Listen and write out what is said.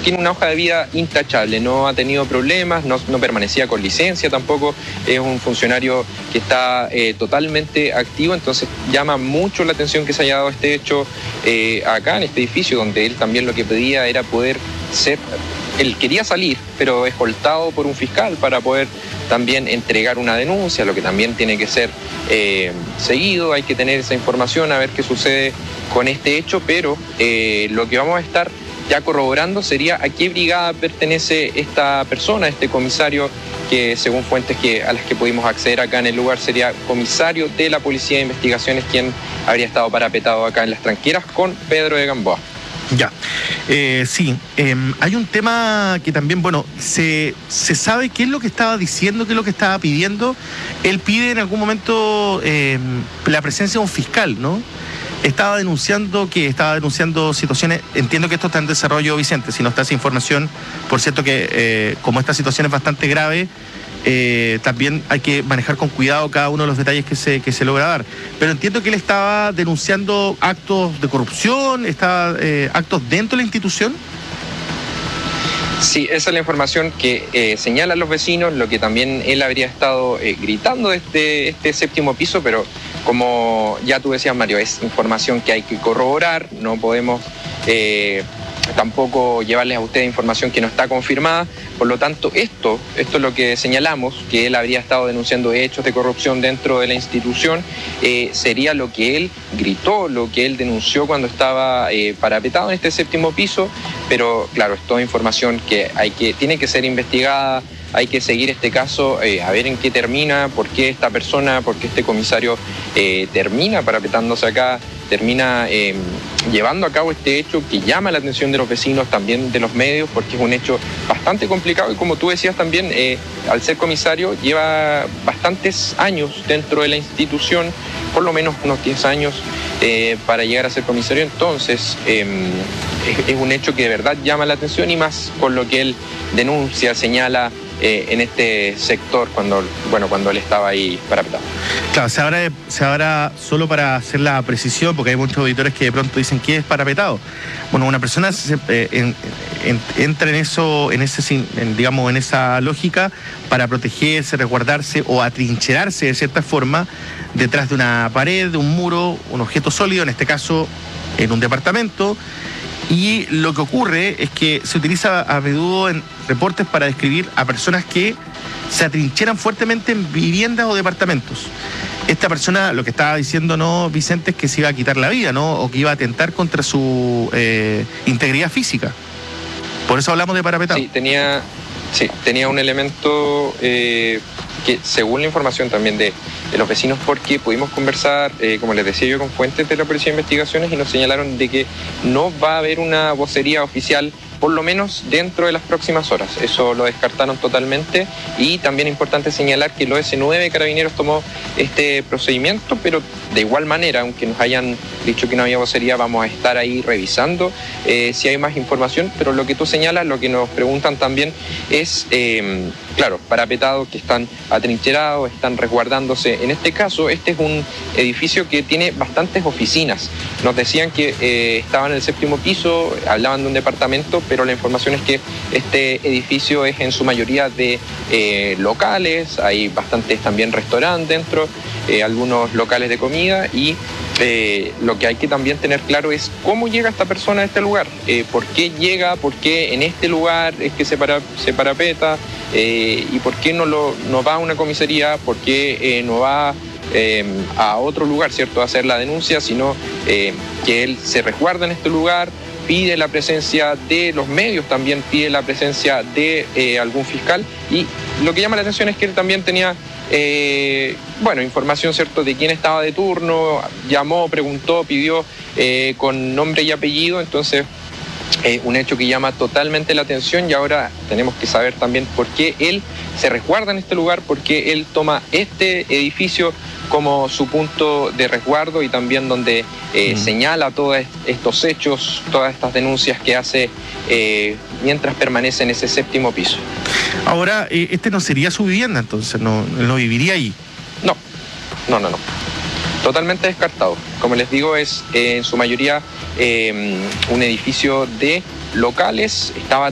tiene una hoja de vida intachable, no ha tenido problemas, no permanecía con licencia tampoco, es un funcionario que está totalmente activo, entonces llama mucho la atención que se haya dado este hecho acá en este edificio, donde él también lo que pedía era poder ser, él quería salir, pero escoltado por un fiscal para poder también entregar una denuncia, lo que también tiene que ser seguido, hay que tener esa información, a ver qué sucede con este hecho, pero lo que vamos a estar ya corroborando sería a qué brigada pertenece esta persona, este comisario, que según fuentes a las que pudimos acceder acá en el lugar sería comisario de la Policía de Investigaciones, quien habría estado parapetado acá en Las Tranqueras con Pedro de Gamboa. Ya, sí, hay un tema que también, bueno, se sabe qué es lo que estaba diciendo, qué es lo que estaba pidiendo. Él pide en algún momento la presencia de un fiscal, ¿no? Estaba denunciando situaciones, entiendo que esto está en desarrollo, Vicente, si no está esa información, por cierto que como esta situación es bastante grave, también hay que manejar con cuidado cada uno de los detalles que se logra dar. Pero entiendo que él estaba denunciando actos de corrupción, actos dentro de la institución. Sí, esa es la información que señalan los vecinos, lo que también él habría estado gritando desde este séptimo piso, pero como ya tú decías, Mario, es información que hay que corroborar, no podemos tampoco llevarles a ustedes información que no está confirmada, por lo tanto esto es lo que señalamos, que él habría estado denunciando hechos de corrupción dentro de la institución, sería lo que él gritó, lo que él denunció cuando estaba parapetado en este séptimo piso, pero claro, es toda información que tiene que ser investigada, hay que seguir este caso, a ver en qué termina, por qué esta persona, por qué este comisario termina parapetándose acá, termina llevando a cabo este hecho que llama la atención de los vecinos, también de los medios, porque es un hecho bastante complicado y como tú decías también, al ser comisario lleva bastantes años dentro de la institución, por lo menos unos 10 años para llegar a ser comisario, entonces es un hecho que de verdad llama la atención y más con lo que él denuncia, señala en este sector cuando él estaba ahí parapetado. Claro, se habrá, solo para hacer la precisión, porque hay muchos auditores que de pronto dicen que es parapetado. Bueno, una persona entra en esa lógica para protegerse, resguardarse o atrincherarse de cierta forma detrás de una pared, de un muro, un objeto sólido, en este caso en un departamento. Y lo que ocurre es que se utiliza a menudo en reportes para describir a personas que se atrincheran fuertemente en viviendas o departamentos. Esta persona, lo que estaba diciendo, ¿no, Vicente?, es que se iba a quitar la vida, ¿no? O que iba a atentar contra su integridad física. Por eso hablamos de parapetado. Sí, tenía un elemento que, según la información también de los vecinos, porque pudimos conversar, como les decía yo, con fuentes de la Policía de Investigaciones y nos señalaron de que no va a haber una vocería oficial, por lo menos dentro de las próximas horas. Eso lo descartaron totalmente y también es importante señalar que el OS9 Carabineros tomó este procedimiento, pero de igual manera, aunque nos hayan dicho que no había vocería, vamos a estar ahí revisando si hay más información, pero lo que tú señalas, lo que nos preguntan también es, claro, parapetados que están atrincherados, están resguardándose. En este caso, este es un edificio que tiene bastantes oficinas. Nos decían que estaban en el séptimo piso, hablaban de un departamento, pero la información es que este edificio es en su mayoría de locales, hay bastantes también restaurantes dentro, algunos locales de comida y lo que hay que también tener claro es cómo llega esta persona a este lugar, por qué llega, por qué en este lugar es que se parapeta y por qué no va a una comisaría, por qué no va a otro lugar, ¿cierto?, a hacer la denuncia, sino que él se resguarda en este lugar, pide la presencia de los medios, también pide la presencia de algún fiscal y lo que llama la atención es que él también tenía información, ¿cierto?, de quién estaba de turno, llamó, preguntó, pidió con nombre y apellido, entonces un hecho que llama totalmente la atención y ahora tenemos que saber también por qué él se resguarda en este lugar, por qué él toma este edificio como su punto de resguardo y también donde señala todos estos hechos, todas estas denuncias que hace mientras permanece en ese séptimo piso. Ahora, este no sería su vivienda, entonces, él no viviría ahí. No. Totalmente descartado. Como les digo, es en su mayoría un edificio de locales, estaba